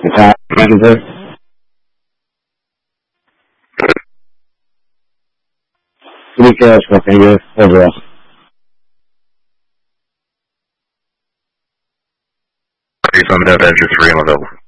Attack Messenger. Communications Messenger. Overall. Please, I'm at Edge 3, I'm available.